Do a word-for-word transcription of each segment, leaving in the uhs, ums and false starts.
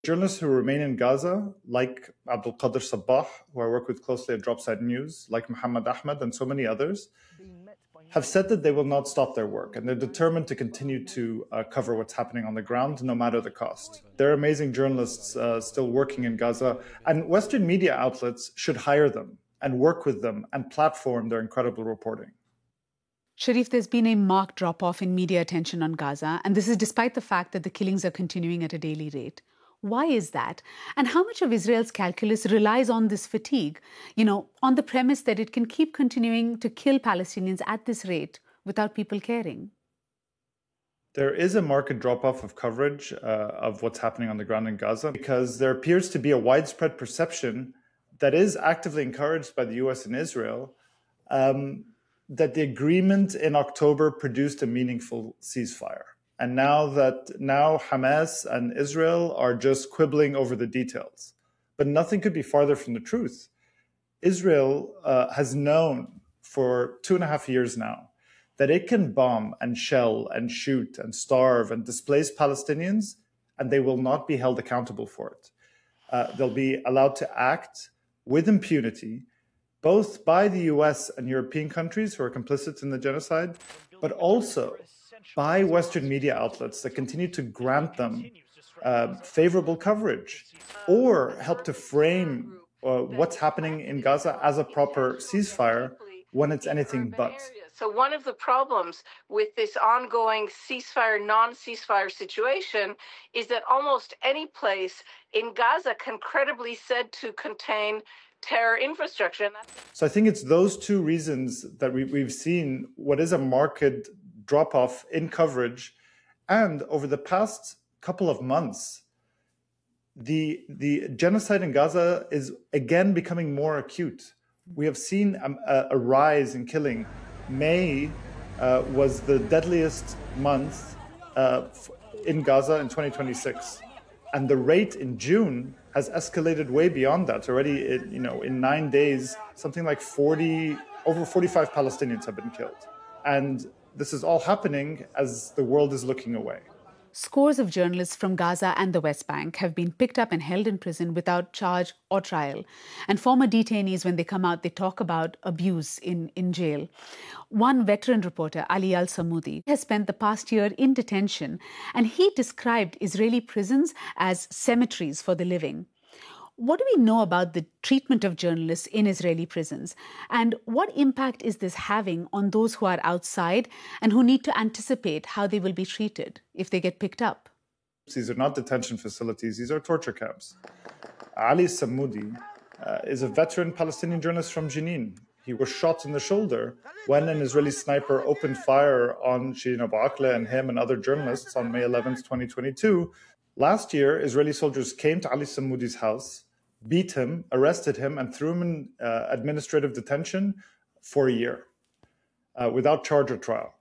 Journalists who remain in Gaza, like Abdul Qadir Sabbah, who I work with closely at Dropside News, like Muhammad Ahmed and so many others, have said that they will not stop their work, and they're determined to continue to uh, cover what's happening on the ground, no matter the cost. There are amazing journalists uh, still working in Gaza, and Western media outlets should hire them and work with them and platform their incredible reporting. Sharif, there's been a marked drop-off in media attention on Gaza, and this is despite the fact that the killings are continuing at a daily rate. Why is that? And how much of Israel's calculus relies on this fatigue, you know, on the premise that it can keep continuing to kill Palestinians at this rate without people caring? There is a marked drop-off of coverage uh, of what's happening on the ground in Gaza because there appears to be a widespread perception that is actively encouraged by the U S and Israel um, that the agreement in October produced a meaningful ceasefire. And now that now Hamas and Israel are just quibbling over the details. But nothing could be farther from the truth. Israel uh, has known for two and a half years now that it can bomb and shell and shoot and starve and displace Palestinians, and they will not be held accountable for it. Uh, they'll be allowed to act with impunity, both by the U S and European countries who are complicit in the genocide, but also by Western media outlets that continue to grant them uh, favorable coverage or help to frame uh, what's happening in Gaza as a proper ceasefire when it's anything but. So one of the problems with this ongoing ceasefire, non-ceasefire situation is that almost any place in Gaza can credibly said to contain terror infrastructure. So I think it's those two reasons that we, we've seen what is a marked drop-off in coverage. And over the past couple of months, the, the genocide in Gaza is again becoming more acute. We have seen a, a rise in killing. May uh, was the deadliest month uh, in Gaza in twenty twenty-six. And the rate in June has escalated way beyond that. Already, it, you know, in nine days, something like forty, over forty-five Palestinians have been killed. And this is all happening as the world is looking away. Scores of journalists from Gaza and the West Bank have been picked up and held in prison without charge or trial. And former detainees, when they come out, they talk about abuse in, in jail. One veteran reporter, Ali Al-Samoudi, has spent the past year in detention, and he described Israeli prisons as cemeteries for the living. What do we know about the treatment of journalists in Israeli prisons? And what impact is this having on those who are outside and who need to anticipate how they will be treated if they get picked up? These are not detention facilities, these are torture camps. Ali Samoudi uh, is a veteran Palestinian journalist from Jenin. He was shot in the shoulder when an Israeli sniper opened fire on Shirin Abu Akleh and him and other journalists on May eleventh, twenty twenty-two. Last year, Israeli soldiers came to Ali Samoudi's house, beat him, arrested him, and threw him in uh, administrative detention for a year uh, without charge or trial.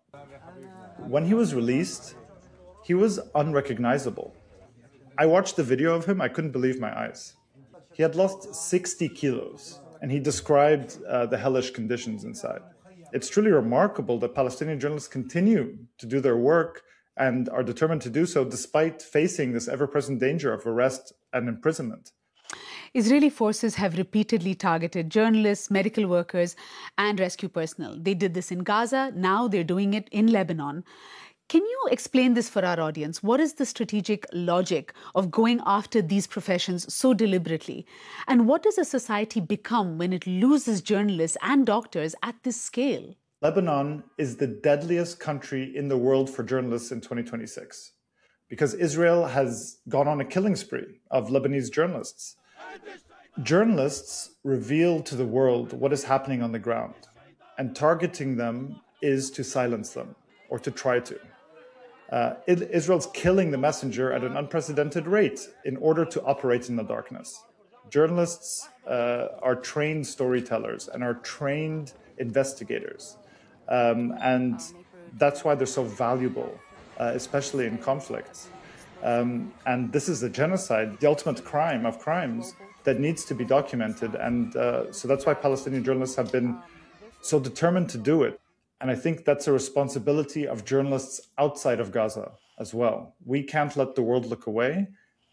When he was released, he was unrecognizable. I watched the video of him, I couldn't believe my eyes. He had lost sixty kilos, and he described uh, the hellish conditions inside. It's truly remarkable that Palestinian journalists continue to do their work and are determined to do so despite facing this ever-present danger of arrest and imprisonment. Israeli forces have repeatedly targeted journalists, medical workers, and rescue personnel. They did this in Gaza. Now they're doing it in Lebanon. Can you explain this for our audience? What is the strategic logic of going after these professions so deliberately? And what does a society become when it loses journalists and doctors at this scale? Lebanon is the deadliest country in the world for journalists in twenty twenty-six because Israel has gone on a killing spree of Lebanese journalists. Journalists reveal to the world what is happening on the ground, and targeting them is to silence them or to try to. Uh, Israel's killing the messenger at an unprecedented rate in order to operate in the darkness. Journalists uh, are trained storytellers and are trained investigators. Um, and that's why they're so valuable, uh, especially in conflicts. Um, and this is a genocide, the ultimate crime of crimes that needs to be documented. And uh, so that's why Palestinian journalists have been so determined to do it. And I think that's a responsibility of journalists outside of Gaza as well. We can't let the world look away.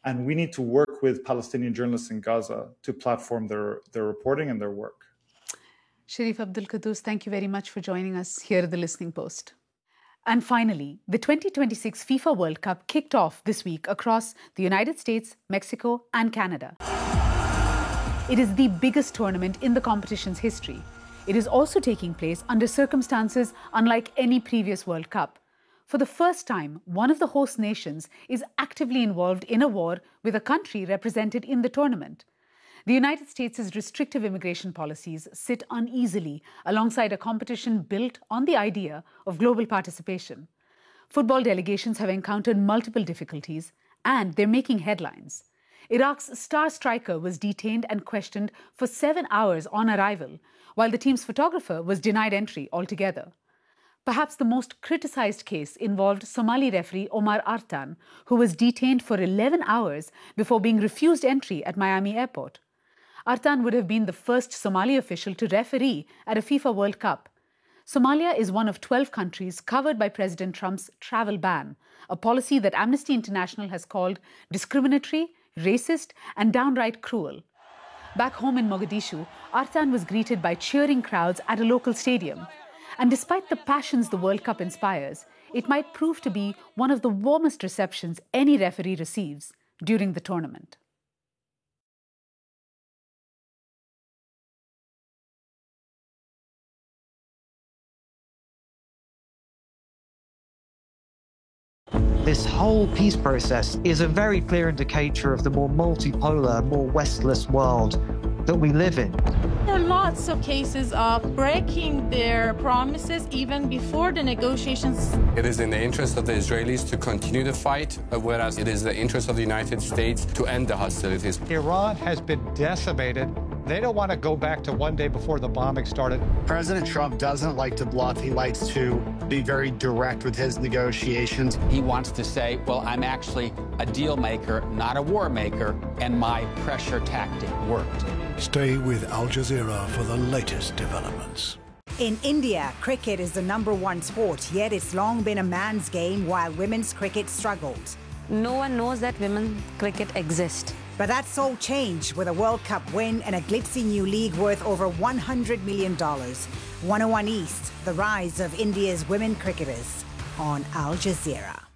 And we need to work with Palestinian journalists in Gaza to platform their, their reporting and their work. Sherif Abdul-Quddus, thank you very much for joining us here at the Listening Post. And finally, the twenty twenty-six FIFA World Cup kicked off this week across the United States, Mexico, and Canada. It is the biggest tournament in the competition's history. It is also taking place under circumstances unlike any previous World Cup. For the first time, one of the host nations is actively involved in a war with a country represented in the tournament. The United States' restrictive immigration policies sit uneasily alongside a competition built on the idea of global participation. Football delegations have encountered multiple difficulties, and they're making headlines. Iraq's star striker was detained and questioned for seven hours on arrival, while the team's photographer was denied entry altogether. Perhaps the most criticized case involved Somali referee Omar Artan, who was detained for eleven hours before being refused entry at Miami Airport. Artan would have been the first Somali official to referee at a FIFA World Cup. Somalia is one of twelve countries covered by President Trump's travel ban, a policy that Amnesty International has called discriminatory, racist, and downright cruel. Back home in Mogadishu, Artan was greeted by cheering crowds at a local stadium. And despite the passions the World Cup inspires, it might prove to be one of the warmest receptions any referee receives during the tournament. This whole peace process is a very clear indicator of the more multipolar, more Westless world that we live in. There are lots of cases of breaking their promises even before the negotiations. It is in the interest of the Israelis to continue the fight, whereas it is the interest of the United States to end the hostilities. Iran has been decimated. They don't want to go back to one day before the bombing started. President Trump doesn't like to bluff. He likes to be very direct with his negotiations. He wants to say, well, I'm actually a deal maker, not a war maker, and my pressure tactic worked. Stay with Al Jazeera for the latest developments. In India, cricket is the number one sport, yet it's long been a man's game while women's cricket struggled. No one knows that women's cricket exists. But that's all changed with a World Cup win and a glitzy new league worth over one hundred million dollars. one oh one East, the rise of India's women cricketers on Al Jazeera.